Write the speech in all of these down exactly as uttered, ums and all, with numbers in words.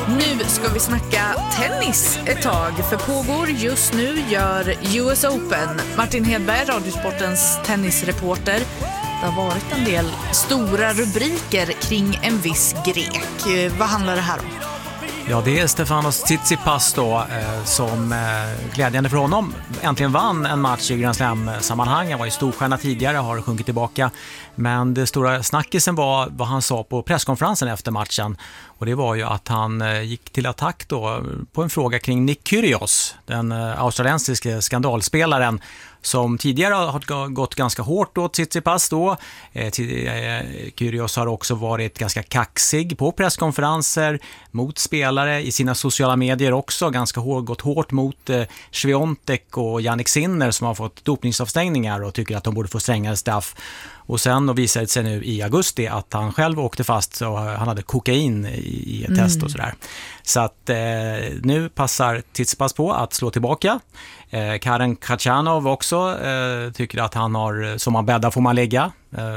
Nu ska vi snacka tennis ett tag, för pågår just nu gör U S Open. Martin Hedberg, Radiosportens tennisreporter. Det har varit en del stora rubriker kring en viss grek. Vad handlar det här om? Ja, det är Stefanos Tsitsipas då, eh, som eh, glädjande för honom äntligen vann en match i Grand Slam-sammanhang. Han var ju storstjärna tidigare, har sjunkit tillbaka. Men det stora snackisen var vad han sa på presskonferensen efter matchen. Och det var ju att han eh, gick till attack då på en fråga kring Nick Kyrgios, den eh, australiensiske skandalspelaren, som tidigare har gått ganska hårt åt Tsitsipas då. Eh, Kyrgios har också varit ganska kaxig på presskonferenser mot spelare i sina sociala medier också. Ganska hårt, gått hårt mot eh, Swiatek och Jannik Sinner som har fått dopningsavstängningar och tycker att de borde få strängare straff. Och sen och visade det sig nu i augusti att han själv åkte fast och han hade kokain i ett mm. test och sådär. Så att eh, nu passar Tsitsipas på att slå tillbaka. Eh, Karen Khachanov också eh, tycker att han har, som man bäddar får man lägga. Eh,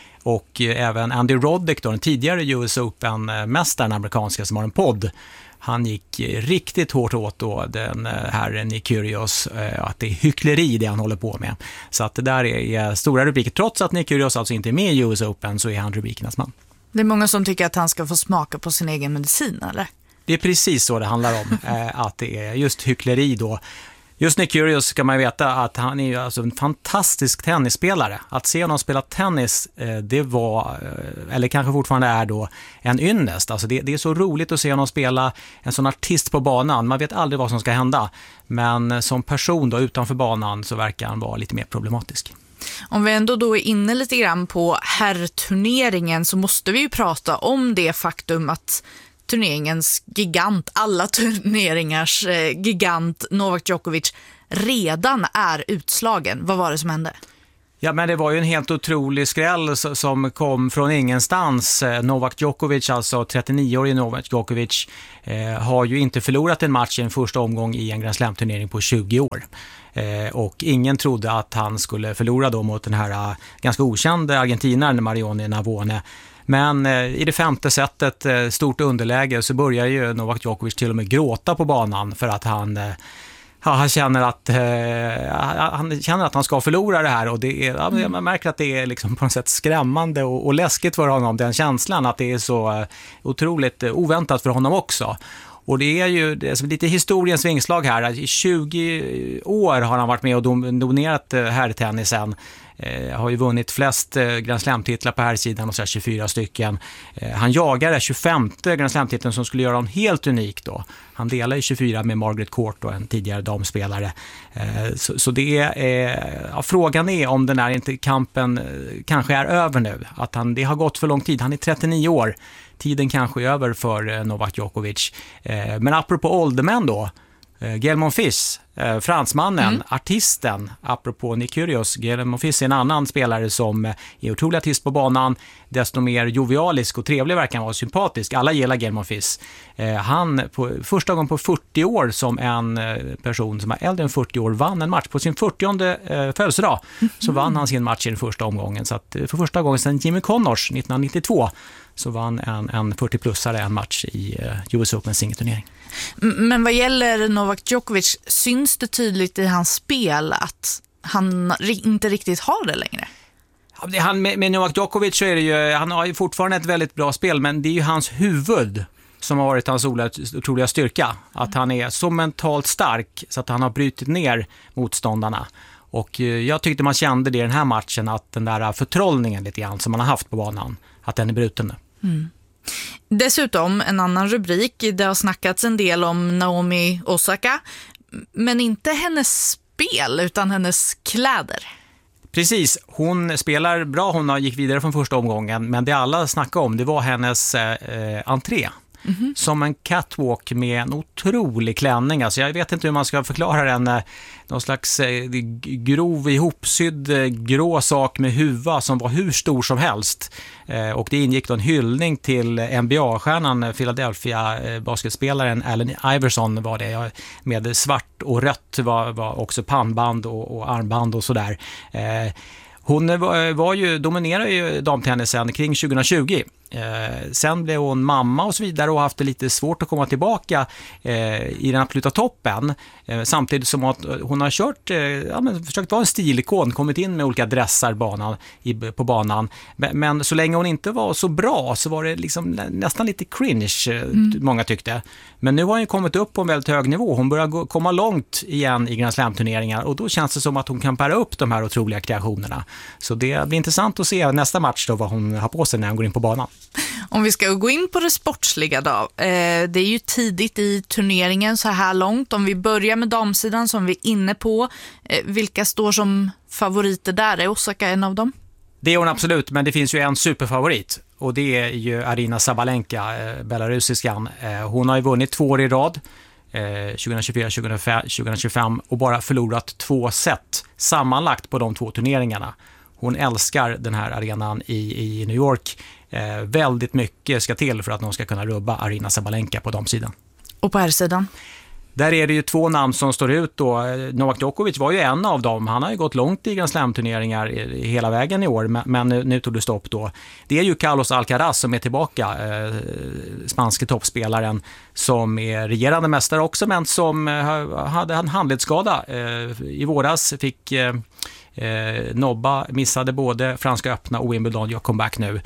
och eh, även Andy Roddick då, den tidigare U S Open-mästaren amerikanska som har en podd. Han gick riktigt hårt åt då den här Nick Kyrgios, att det är hyckleri det han håller på med. Så att det där är stora rubriker. Trots att Nick Kyrgios alltså inte är med i U S Open så är han rubrikernas man. Det är många som tycker att han ska få smaka på sin egen medicin, eller? Det är precis så det handlar om, att det är just hyckleri då. Just Nick Kyrgios kan man ju veta att han är ju alltså en fantastisk tennisspelare. Att se honom spela tennis, det var, eller kanske fortfarande är då, en ynnest. Alltså det, det är så roligt att se honom spela, en sån artist på banan. Man vet aldrig vad som ska hända. Men som person då utanför banan så verkar han vara lite mer problematisk. Om vi ändå då är inne lite grann på herrturneringen så måste vi ju prata om det faktum att turneringens gigant, alla turneringars eh, gigant Novak Djokovic redan är utslagen. Vad var det som hände? Ja, men det var ju en helt otrolig skräll som kom från ingenstans. Novak Djokovic, alltså trettionio-årig Novak Djokovic, eh, har ju inte förlorat en match i en första omgång i en Grand Slam-turnering på tjugo år. Eh, och ingen trodde att han skulle förlora då mot den här uh, ganska okända argentinaren Mariano Navone. Men eh, i det femte setet, eh, stort underläge, så börjar ju Novak Djokovic till och med gråta på banan för att han, eh, han, känner att, eh, han känner att han ska förlora det här. Och det är, mm. man märker att det är liksom på något sätt skrämmande och, och läskigt för honom, den känslan att det är så eh, otroligt eh, oväntat för honom också. Och det är ju det är lite historiens vingslag här. I tjugo år har han varit med och dominerat herrtennisen. Eh, har ju vunnit flest eh, Grand Slam-titlar på här sidan och så här tjugofyra stycken. Eh, han jagar det tjugofemte Grand Slam-titeln som skulle göra honom helt unik då. Han delar ju tjugofyra med Margaret Court och en tidigare damspelare. Eh, så, så det är, eh, ja, frågan är om den här inte kampen eh, kanske är över nu. Att han, det har gått för lång tid. Han är trettionio år. Tiden kanske är över för eh, Novak Djokovic. Eh, men apropå åldermän då. Gael Monfils, eh, fransmannen, mm. artisten, apropå Nick Kyrgios. Gael Monfils är en annan spelare som är otrolig artist på banan, desto mer jovialisk och trevlig verkar han vara, sympatisk. Alla gillar Gael Monfils. Eh, han, på, första gången på fyrtio år som en eh, person som är äldre än fyrtio år vann en match på sin fyrtionde eh, födelsedag, mm. så vann han sin match i den första omgången. Så att, för första gången sedan Jimmy Connors nittonhundranittiotvå så vann en, en fyrtio-plussare en match i uh, U S Open singelturnering. Men vad gäller Novak Djokovic, syns det tydligt i hans spel att han inte riktigt har det längre? Ja, det, han, med, med Novak Djokovic så är det ju, han har ju fortfarande ett väldigt bra spel, men det är ju hans huvud som har varit hans otroliga styrka. Att han är så mentalt stark så att han har brutit ner motståndarna. Och jag tyckte man kände det i den här matchen, att den där förtrollningen lite grann som man har haft på banan, att den är bruten nu. Mm. Dessutom en annan rubrik, det har snackats en del om Naomi Osaka, men inte hennes spel utan hennes kläder. Precis, hon spelar bra, hon gick vidare från första omgången, men det alla snackade om det var hennes eh, entré. Mm-hmm. Som en catwalk med en otrolig klänning. Alltså jag vet inte hur man ska förklara den. Någon slags eh, grov ihopsydd eh, grå sak med huva som var hur stor som helst. Eh, och det ingick då en hyllning till N B A-stjärnan, Philadelphia eh, basketspelaren Allen Iverson var det. Med svart och rött var, var också pannband och, och armband och sådär. Eh, Hon var, var ju, dominerade ju damtennisen kring tjugo tjugo Eh, sen blev hon mamma och så vidare och haft det lite svårt att komma tillbaka eh, i den absoluta toppen. Eh, samtidigt som att hon har kört, eh, ja, men försökt vara en stilikon, kommit in med olika dressar banan, i, på banan. Men, men så länge hon inte var så bra så var det liksom nästan lite cringe, mm. många tyckte. Men nu har hon kommit upp på en väldigt hög nivå. Hon börjar gå, komma långt igen i Grand Slam-turneringar och då känns det som att hon kan para upp de här otroliga kreationerna. Så det blir intressant att se nästa match då vad hon har på sig när hon går in på banan. Om vi ska gå in på det sportsliga då. Eh, det är ju tidigt i turneringen så här långt. Om vi börjar med damsidan som vi är inne på. Eh, vilka står som favoriter där? Är Osaka en av dem? Det är hon absolut, men det finns ju en superfavorit. Och det är ju Aryna Sabalenka, eh, belarusiskan. Eh, hon har ju vunnit två år i rad. Eh, tjugohundratjugofyra tjugohundratjugofem och bara förlorat två set sammanlagt på de två turneringarna. Hon älskar den här arenan i, i New York. Eh, väldigt mycket ska till för att någon ska kunna rubba Aryna Sabalenka på damsidan. Och på herrsidan? Där är det ju två namn som står ut då. Novak Djokovic var ju en av dem. Han har ju gått långt i Grand Slam-turneringar hela vägen i år, men nu, nu tog det stopp då. Det är ju Carlos Alcaraz som är tillbaka, eh, spanske toppspelaren som är regerande mästare också, men som eh, hade en handledsskada eh, i våras, fick eh, eh, nobba, missade både Franska öppna och Wimbledon, gör comeback nu.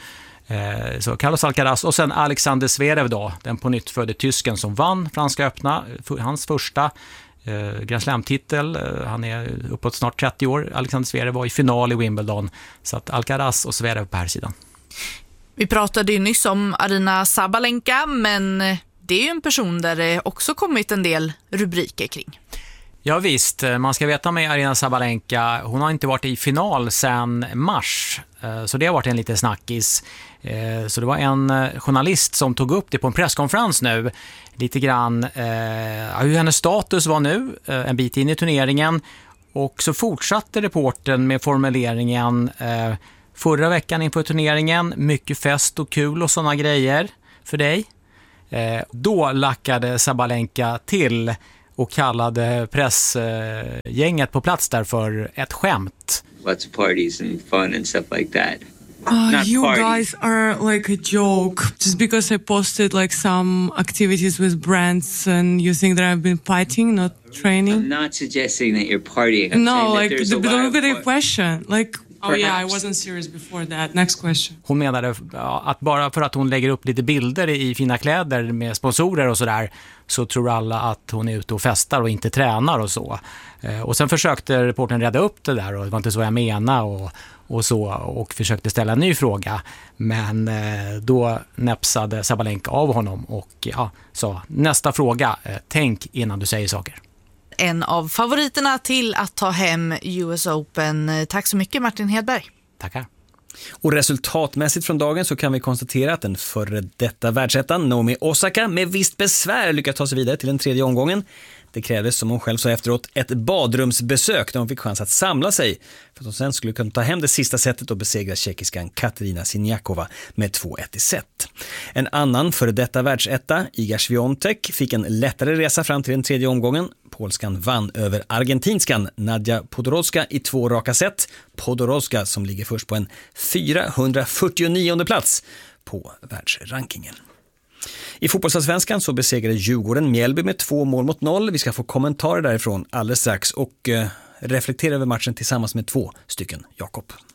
Så Carlos Alcaraz och sen Alexander Zverev då, den på nytt födde tysken som vann Franska öppna, hans första eh, Grand Slam-titel. Han är uppåt snart trettio år. Alexander Zverev var i final i Wimbledon, så att Alcaraz och Zverev på här sidan. Vi pratade ju nyss om Aryna Sabalenka, men det är ju en person där det också kommit en del rubriker kring. Ja visst, man ska veta med Aryna Sabalenka, hon har inte varit i final sedan mars, så det har varit en liten snackis. Så det var en journalist som tog upp det på en presskonferens nu, lite grann hur hennes status var nu, en bit in i turneringen, och så fortsatte reporten med formuleringen förra veckan inför turneringen, mycket fest och kul och sådana grejer för dig. Då lackade Sabalenka till och kallade pressgänget på plats där för ett skämt. Lots of parties and fun and stuff like that. Uh, you party. Guys are like a joke. Just because I posted like some activities with brands and you think that I've been fighting, not training? I'm not suggesting that you're partying. I'm no, like the, the, look at the question. Like, Perhaps. Oh yeah, I wasn't serious before that. Next question. Hon menade att bara för att hon lägger upp lite bilder i fina kläder med sponsorer och sådär, så tror alla att hon är ute och festar och inte tränar och så. Och sen försökte reportern rädda upp det där och det var inte så jag menade och, och så, och försökte ställa en ny fråga. Men då näpsade Sabalenka av honom och ja, sa nästa fråga, tänk innan du säger saker. En av favoriterna till att ta hem U S Open. Tack så mycket Martin Hedberg. Tackar. Och resultatmässigt från dagen så kan vi konstatera att den före detta världsettan Naomi Osaka med visst besvär lyckats ta sig vidare till den tredje omgången. Det krävdes, som hon själv sa efteråt, ett badrumsbesök där hon fick chans att samla sig för att hon sen skulle kunna ta hem det sista setet och besegra tjeckiskan Katarina Siniakova med två ett i set. En annan före detta världsetta, Iga Swiatek, fick en lättare resa fram till den tredje omgången. Polskan vann över argentinskan Nadia Podoroska i två raka set. Podoroska som ligger först på en fyrahundrafyrtionionde plats på världsrankingen. I fotbollsallsvenskan så besegrade Djurgården Mjällby med två mål mot noll. Vi ska få kommentarer därifrån alldeles strax och eh, reflektera över matchen tillsammans med två stycken Jakob.